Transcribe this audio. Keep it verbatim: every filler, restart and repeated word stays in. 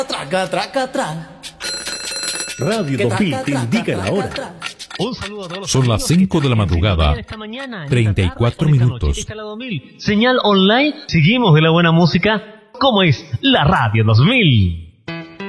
Traca, traca, tra. Radio dos mil te indica la hora. Un saludo a todos los Son las cinco de la madrugada, treinta y cuatro minutos. Esta es la dos mil. Señal online, seguimos de la buena música, como es la Radio dos mil.